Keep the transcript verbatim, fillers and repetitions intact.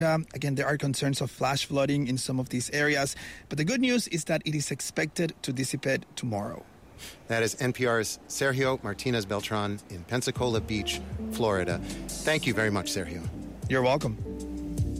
Um, again, there are concerns of flash flooding in some of these areas, but the good news is that it is expected to dissipate tomorrow. That is N P R's Sergio Martinez Beltran in Pensacola Beach, Florida. Thank you very much, Sergio. You're welcome.